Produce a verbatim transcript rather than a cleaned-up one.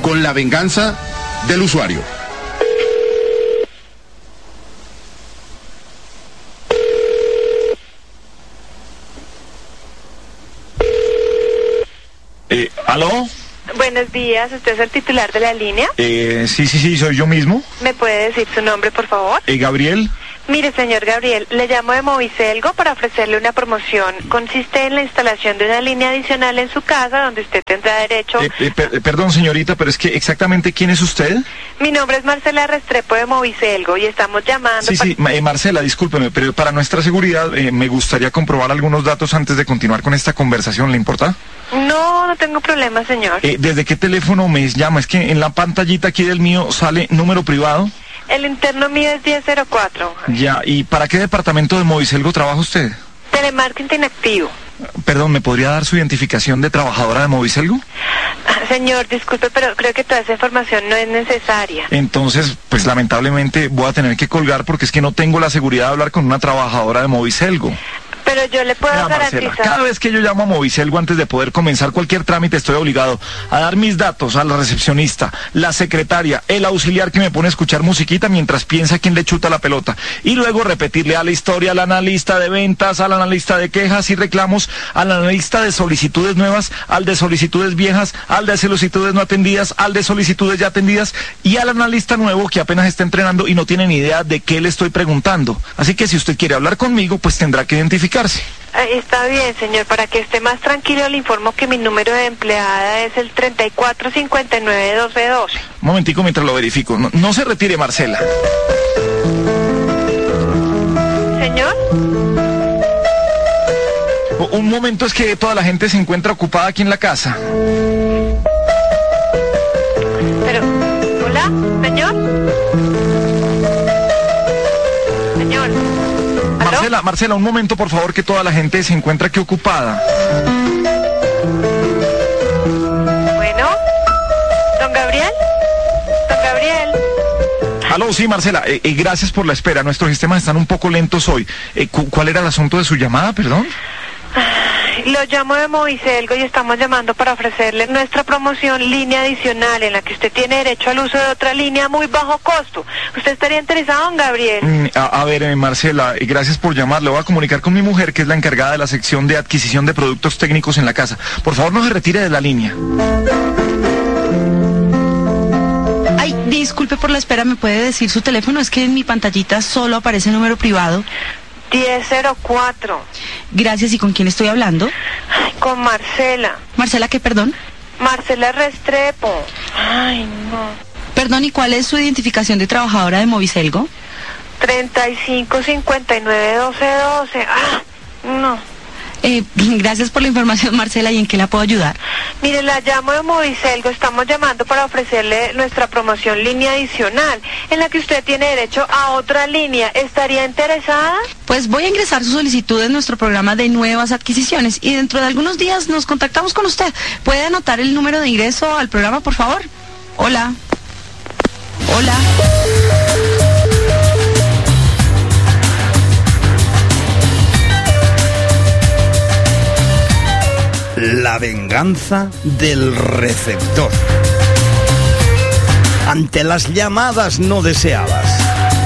con la venganza del usuario. Eh, ¿aló? Buenos días, ¿usted es el titular de la línea? Eh, sí, sí, sí, soy yo mismo. ¿Me puede decir su nombre, por favor? Eh, Gabriel. Mire, señor Gabriel, le llamo de Movicelgo para ofrecerle una promoción. Consiste en la instalación de una línea adicional en su casa donde usted tendrá derecho... Eh, eh, per perdón, señorita, pero es que exactamente ¿quién es usted? Mi nombre es Marcela Restrepo de Movicelgo y estamos llamando... Sí, sí, eh, Marcela, discúlpeme, pero para nuestra seguridad eh, me gustaría comprobar algunos datos antes de continuar con esta conversación, ¿le importa? No, no tengo problema, señor. Eh, ¿Desde qué teléfono me llama? Es que en la pantallita aquí del mío sale número privado. El interno mío es diez cero cuatro. Ya, ¿y para qué departamento de Movicelgo trabaja usted? Telemarketing activo. Perdón, ¿me podría dar su identificación de trabajadora de Movicelgo? Señor, disculpe, pero creo que toda esa información no es necesaria. Entonces, pues lamentablemente voy a tener que colgar porque es que no tengo la seguridad de hablar con una trabajadora de Movicelgo. Pero yo le puedo Mira, garantizar... Marcela, cada vez que yo llamo a Movicelgo antes de poder comenzar cualquier trámite estoy obligado a dar mis datos a la recepcionista, la secretaria, el auxiliar que me pone a escuchar musiquita mientras piensa quién le chuta la pelota y luego repetirle a la historia, al analista de ventas, al analista de quejas y reclamos, al analista de solicitudes nuevas, al de solicitudes viejas, al de solicitudes no atendidas, al de solicitudes ya atendidas y al analista nuevo que apenas está entrenando y no tiene ni idea de qué le estoy preguntando. Así que si usted quiere hablar conmigo, pues tendrá que identificar. Está bien, señor. Para que esté más tranquilo, le informo que mi número de empleada es el treinta y cuatro cincuenta y nueve doce doce. Un momentico mientras lo verifico. No, no se retire, Marcela. ¿Señor? Un momento, es que toda la gente se encuentra ocupada aquí en la casa. Pero, ¿hola? ¿Señor? Señor. Marcela, Marcela, un momento, por favor, que toda la gente se encuentra aquí ocupada. Bueno, ¿don Gabriel? ¿Don Gabriel? Aló, sí, Marcela, eh, eh, gracias por la espera. Nuestros sistemas están un poco lentos hoy. Eh, ¿Cuál era el asunto de su llamada, perdón? Lo llamo de Movicelgo y estamos llamando para ofrecerle nuestra promoción línea adicional en la que usted tiene derecho al uso de otra línea a muy bajo costo. ¿Usted estaría interesado, don Gabriel? Mm, a, a ver, eh, Marcela, eh, gracias por llamar. Le voy a comunicar con mi mujer, que es la encargada de la sección de adquisición de productos técnicos en la casa. Por favor, no se retire de la línea. Ay, disculpe por la espera, ¿me puede decir su teléfono? Es que en mi pantallita solo aparece número privado. diez cero cuatro. Gracias, ¿y con quién estoy hablando? Ay, con Marcela. ¿Marcela qué, perdón? Marcela Restrepo. Ay, no. Perdón, ¿y cuál es su identificación de trabajadora de Movicelgo? treinta y cinco cincuenta y nueve doce doce. Ah, no. Eh, gracias por la información, Marcela, ¿y en qué la puedo ayudar? Mire, la llamo de Movicelgo, estamos llamando para ofrecerle nuestra promoción línea adicional, en la que usted tiene derecho a otra línea. ¿Estaría interesada? Pues voy a ingresar su solicitud en nuestro programa de nuevas adquisiciones y dentro de algunos días nos contactamos con usted. ¿Puede anotar el número de ingreso al programa, por favor? Hola. Hola. La venganza del receptor. Ante las llamadas no deseadas,